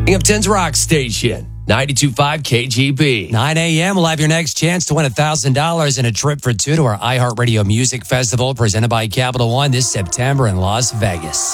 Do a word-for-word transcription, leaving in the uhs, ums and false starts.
Binghamton's Rock Station, ninety-two point five K G B. nine a.m. We'll have your next chance to win one thousand dollars and a trip for two to our iHeartRadio Music Festival presented by Capital One this September in Las Vegas.